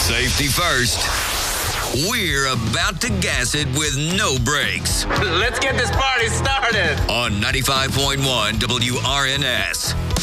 Safety first. We're about to gas it with no brakes. Let's get this party started. On 95.1 WRNS.